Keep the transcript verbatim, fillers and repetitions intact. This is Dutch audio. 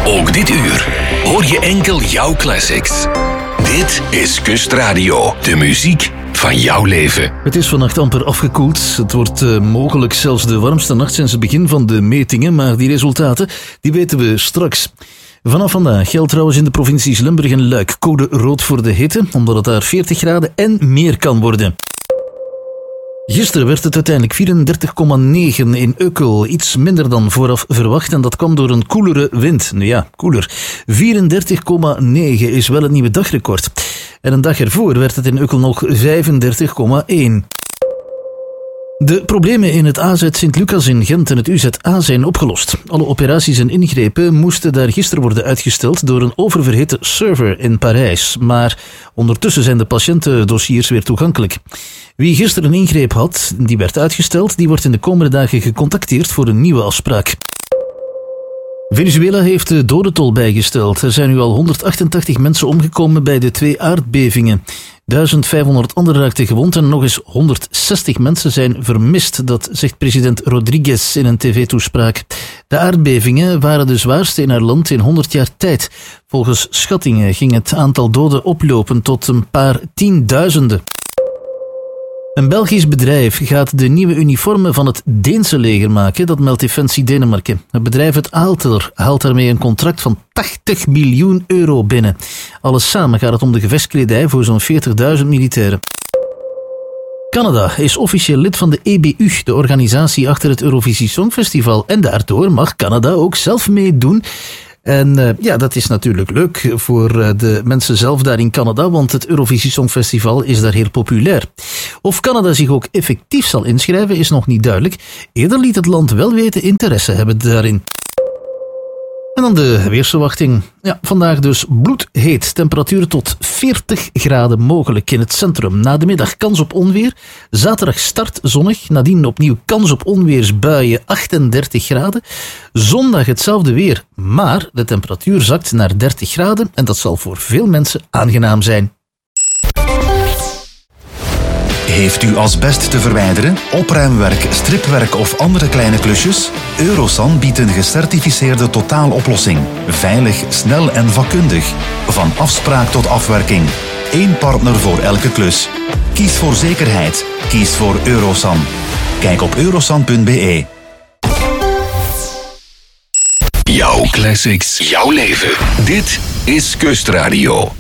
Ook dit uur hoor je enkel jouw classics. Dit is Kustradio, de muziek van jouw leven. Het is vannacht amper afgekoeld. Het wordt uh, mogelijk zelfs de warmste nacht sinds het begin van de metingen, maar die resultaten die weten we straks. Vanaf vandaag geldt trouwens in de provincies Limburg en Luik code rood voor de hitte, omdat het daar veertig graden en meer kan worden. Gisteren werd het uiteindelijk vierendertig komma negen in Ukkel, iets minder dan vooraf verwacht en dat kwam door een koelere wind. Nu ja, koeler. vierendertig komma negen is wel het nieuwe dagrecord. En een dag ervoor werd het in Ukkel nog vijfendertig komma één. De problemen in het A Z Sint-Lucas in Gent en het U Z A zijn opgelost. Alle operaties en ingrepen moesten daar gisteren worden uitgesteld door een oververhitte server in Parijs. Maar ondertussen zijn de patiëntendossiers weer toegankelijk. Wie gisteren een ingreep had, die werd uitgesteld, die wordt in de komende dagen gecontacteerd voor een nieuwe afspraak. Venezuela heeft de dodentol bijgesteld. Er zijn nu al honderdachtentachtig mensen omgekomen bij de twee aardbevingen. vijftienhonderd anderen raakten gewond en nog eens honderdzestig mensen zijn vermist. Dat zegt president Rodriguez in een tv-toespraak. De aardbevingen waren de zwaarste in haar land in honderd jaar tijd. Volgens schattingen ging het aantal doden oplopen tot een paar tienduizenden. Een Belgisch bedrijf gaat de nieuwe uniformen van het Deense leger maken, dat meldt Defensie Denemarken. Het bedrijf uit Aalter haalt daarmee een contract van tachtig miljoen euro binnen. Alles samen gaat het om de gevechtskledij voor zo'n veertigduizend militairen. Canada is officieel lid van de E B U, de organisatie achter het Eurovisie Songfestival. En daardoor mag Canada ook zelf meedoen. En uh, ja, dat is natuurlijk leuk voor uh, de mensen zelf daar in Canada, want het Eurovisie Songfestival is daar heel populair. Of Canada zich ook effectief zal inschrijven is nog niet duidelijk. Eerder liet het land wel weten interesse hebben daarin. En dan de weersverwachting. Ja, vandaag dus bloedheet. Temperatuur tot veertig graden mogelijk in het centrum. Na de middag kans op onweer. Zaterdag start zonnig. Nadien opnieuw kans op onweersbuien, achtendertig graden. Zondag hetzelfde weer, maar de temperatuur zakt naar dertig graden. En dat zal voor veel mensen aangenaam zijn. Heeft u asbest te verwijderen, opruimwerk, stripwerk of andere kleine klusjes? Eurosan biedt een gecertificeerde totaaloplossing. Veilig, snel en vakkundig. Van afspraak tot afwerking. Eén partner voor elke klus. Kies voor zekerheid. Kies voor Eurosan. Kijk op eurosan punt b e. Jouw classics, jouw leven. Dit is Kustradio.